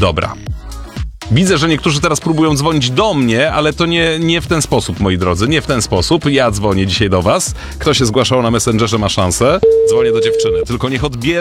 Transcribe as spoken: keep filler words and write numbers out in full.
Dobra. Widzę, że niektórzy teraz próbują dzwonić do mnie, ale to nie, nie w ten sposób, moi drodzy, nie w ten sposób. Ja dzwonię dzisiaj do was. Kto się zgłaszał na Messengerze, ma szansę. Dzwonię do dziewczyny, tylko niech odbierze